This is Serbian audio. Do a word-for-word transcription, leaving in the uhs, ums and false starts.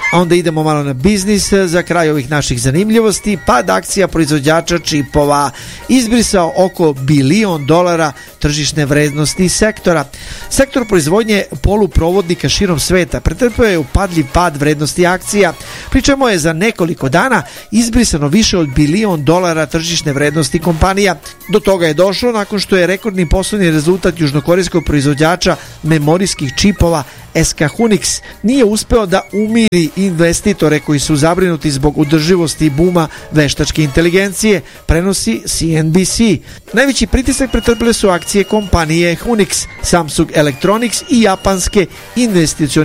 A onda idemo malo na biznis za kraj ovih naših zanimljivosti. Pad akcija proizvođača čipova izbrisao oko bilion dolara tržišne vrednosti sektora. Sektor proizvodnje poluprovodnika širom sveta pretrpeo je upadljiv pad vrednosti akcija, pri čemu je za nekoliko dana izbrisano više od bilion dolara tržišne vrednosti kompanija. Do toga je došlo nakon što je rekordni poslovni rezultat južnokorejskog proizvođača memorijskih čipova S K Hynix nije uspeo da umiri investitore koji su zabrinuti zbog održivosti i buma veštačke inteligencije, prenosi C N B C. Najveći pritisak pretrpile su akcije kompanije Hynix, Samsung Electronics i japanske investicione